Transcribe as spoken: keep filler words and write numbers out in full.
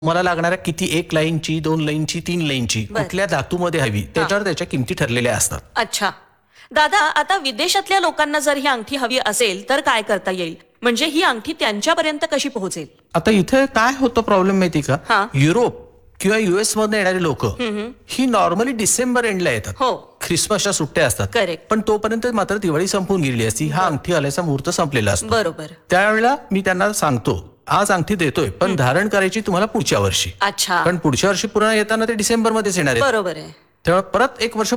मला लागणाऱ्या किती एक लाईनची, दोन लाईनची, तीन लाईनची, बर. कुठल्या धातूमध्ये हवी त्याच्यावर त्याच्या किमती ठरलेल्या असतात. अच्छा दादा, आता विदेशातल्या लोकांना जर ही अंगठी हवी असेल तर काय करता येईल? म्हणजे ही अंगठी त्यांच्यापर्यंत कशी पोहोचेल? आता इथे काय होतं प्रॉब्लेम माहिती का? हा. युरोप किंवा युएस मधून येणारी लोक ही नॉर्मली डिसेंबर एंडला येतात. हो. ख्रिसमसच्या सुट्ट्या असतात. Correct. पण तोपर्यंत मात्र दिवाळी संपून गेलेली असती. हा अंगठी आल्याचा मुहूर्त संपलेला असतो. बरोबर. त्यावेळेला मी त्यांना सांगतो, आज अंगठी देतोय पण धारण करायची तुम्हाला पुढच्या वर्षी. अच्छा, कारण पुढच्या वर्षी पुन्हा येताना ते डिसेंबर मध्येच येणार आहे. बरोबर आहे. तेव्हा परत एक वर्ष